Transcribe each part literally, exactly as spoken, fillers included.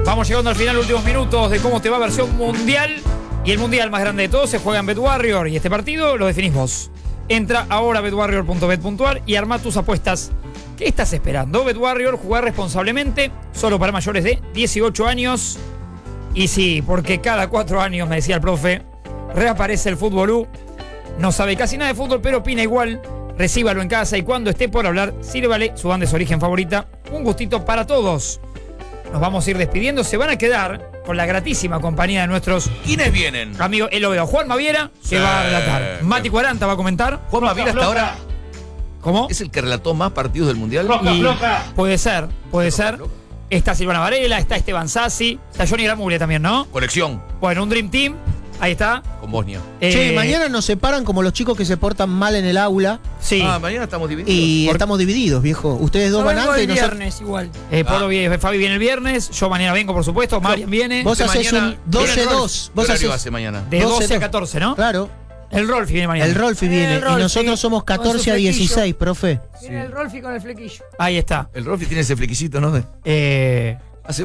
Vamos llegando al final, últimos minutos de cómo te va versión mundial. Y el mundial más grande de todos se juega en BetWarrior. Y este partido lo definís vos. Entra ahora a betwarrior punto bet punto a r y arma tus apuestas. ¿Qué estás esperando? BetWarrior, jugar responsablemente, solo para mayores de dieciocho años. Y sí, porque cada cuatro años, me decía el profe, reaparece el Fútbol U. No sabe casi nada de fútbol, pero opina igual. Recíbalo en casa y cuando esté por hablar, sírvale su banda de su origen favorita. Un gustito para todos. Nos vamos a ir despidiendo. Se van a quedar con la gratísima compañía de nuestros... ¿Quiénes vienen? Amigos, él lo veo. Juan Maviera, que Sí. va a relatar. Mati Cuaranta va a comentar. Juan Maviera hasta ahora ¿Cómo? es el que relató más partidos del Mundial. Floja, Y floja. puede ser, puede Floja, ser. floja. Está Silvana Varela, está Esteban Sassi, está Johnny Gramuglia también, ¿no? Colección Bueno, un Dream Team. Ahí está. con Bosnia. Che, Eh, mañana nos separan como los chicos que se portan mal en el aula Sí. Ah, mañana estamos divididos. y Por- estamos divididos, viejo. Ustedes dos Yo van vengo antes y el nosotros. viernes igual. Eh, Pablo Ah. viene- Fabi viene el viernes. Yo mañana vengo, por supuesto. Marian viene. Vos Este haces mañana- un doce dos. ¿Qué Vos horario haces. hace mañana? De doce, doce a dos. catorce, ¿no? Claro, El Rolfi viene mañana. el Rolfi viene. El Rolfi, y nosotros somos con su catorce a flequillo. dieciséis, profe. Viene el Rolfi con el flequillo. Ahí está. El Rolfi tiene ese flequillito, ¿no? Eh, Hace,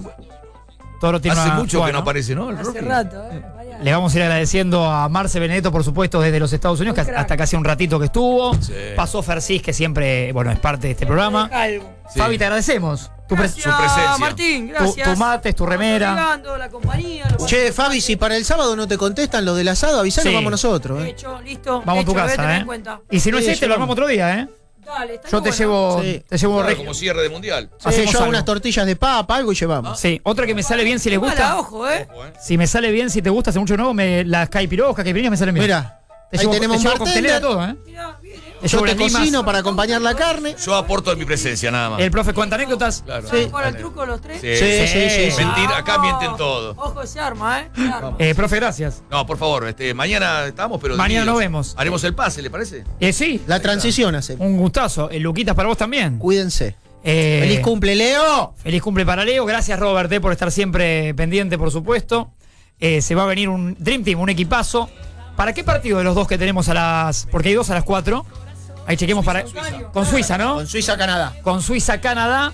Toro tiene hace una- mucho que bueno, no aparece, ¿no? El Hace Rolfi. rato, ¿eh? Vaya. Le vamos a ir agradeciendo a Marce Benedetto, por supuesto, desde los Estados Unidos, Un que crack. hasta casi un ratito que estuvo. Sí. Pasó Fercis, que siempre, bueno, es parte de este programa. Algo. Sí. Fabi, te agradecemos. Tu, pres- Gracias, su presencia. Martín, tu, gracias. tu mates, tu remera. Estamos llegando, la compañía. lo- Che, Fabi, si para el sábado no te contestan lo del asado, avisanos, Sí. vamos nosotros. ¿eh? Hecho, listo. Vamos a tu hecho, voy a tener casa, en ¿eh? cuenta. Y si no Sí, es este, lo llevamos. armamos otro día, ¿eh? Dale, está Yo te bueno. llevo, Sí. te llevo Claro, re- como cierre de Mundial. Sí, hacemos yo hago algo. unas tortillas de papa, algo y llevamos. Sí, otra que me sale bien si les gusta. Mala, ojo, ¿eh? Ojo, ¿eh? Si me sale bien, si te gusta, hace mucho nuevo, me, las caipiroscas, caipiriñas me salen bien. Mira, te ahí llevo, tenemos te llevo un coctelera bartender. todo, ¿eh? Mirá, bien, ¿eh? Te Yo llevo te las limas. cocino para acompañar la carne. Yo aporto en mi presencia, nada más. El profe cuenta anécdotas. Claro. ¿Saben jugar al truco los tres? Sí, Sí, sí, sí, sí. Mentira, acá Vamos. mienten todo. Ojo, se arma, ¿eh? Se arma. Eh, profe, gracias. No, por favor, este, mañana estamos, pero Mañana divididos. nos vemos. Haremos el pase, ¿le parece? Eh, sí, La transición hace. un gustazo. El Luquitas para vos también. Cuídense. Eh, ¡Feliz cumple, Leo! Feliz cumple para Leo. Gracias, Robert, eh, por estar siempre pendiente, por supuesto. Eh, se va a venir un Dream Team, un equipazo. ¿Para qué partido de los dos que tenemos a las...? Porque hay dos a las cuatro. Ahí chequemos para... Con Suiza, ¿no? Con Suiza, Canadá. Con Suiza, Canadá.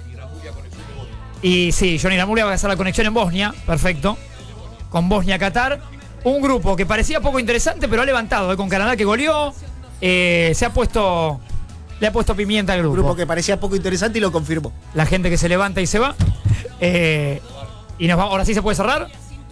Y sí, Johnny Gramuglia va a hacer la conexión en Bosnia. Perfecto. Con Bosnia, Qatar. Un grupo que parecía poco interesante, pero ha levantado. eh, con Canadá que goleó. Eh, se ha puesto... Le ha puesto pimienta al Un grupo. grupo que parecía poco interesante y lo confirmó. La gente que se levanta y se va. Eh, y nos va, ahora sí se puede cerrar.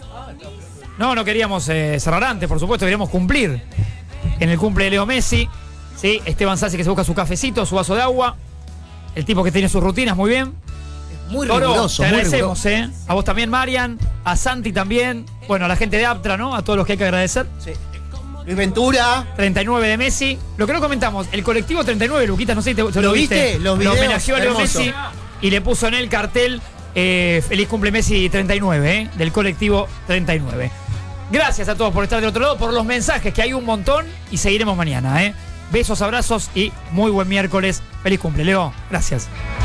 No, no queríamos eh, cerrar antes, por supuesto, queríamos cumplir. En el cumple de Leo Messi, ¿sí? Esteban Sassi que se busca su cafecito, su vaso de agua. El tipo que tiene sus rutinas, muy bien. Muy Toro, riguroso, te muy agradecemos, riguroso. ¿eh? A vos también, Marian. A Santi también. Bueno, a la gente de Aptra, ¿no? A todos los que hay que agradecer. Sí. Luis Ventura. treinta y nueve de Messi. Lo que no comentamos, el colectivo treinta y nueve, Luquitas, no sé si te, te ¿Lo viste? Los Lo videos, homenajeó a Leo hermoso. Messi y le puso en el cartel eh, Feliz cumple Messi treinta y nueve, eh, del colectivo treinta y nueve. Gracias a todos por estar del otro lado, por los mensajes, que hay un montón y seguiremos mañana. Eh. Besos, abrazos y muy buen miércoles. Feliz cumple, Leo. Gracias.